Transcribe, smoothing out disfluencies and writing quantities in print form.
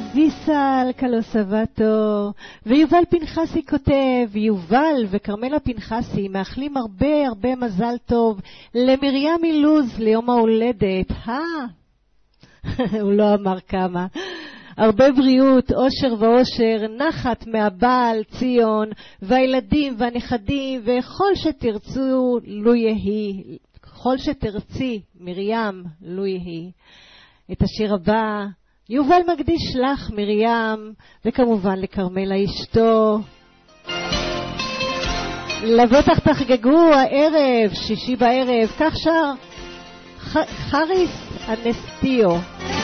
ויסל קלוסבטו, ויובל פנחסי כותב, יובל וקרמלה פנחסי מאחלים הרבה מזל טוב למרים אילוז ליום ההולדת. הוא לא אמר כמה. הרבה בריאות, אושר ואושר, נחת מהבעל ציון, והילדים והנכדים, וכל שתרצו לו יהי, כל שתרצי מרים לו יהי. את השיר הבא יובל מקדיש לך מרים, וכמובן לקרמלה אשתו. לבטח תחגגו הערב, שישי בערב, כך שר חריס אנסטיו.